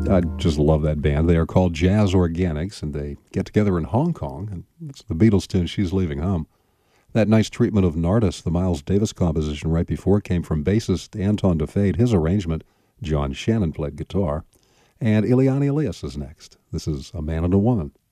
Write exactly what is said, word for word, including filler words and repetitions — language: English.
I just love that band. They are called Jazz Organics, and they get together in Hong Kong, and it's the Beatles tune, She's Leaving Home. That nice treatment of Nardis, the Miles Davis composition right before, came from bassist Anton DeFade. His arrangement, John Shannon played guitar. And Ileana Elias is next. This is A Man and a Woman.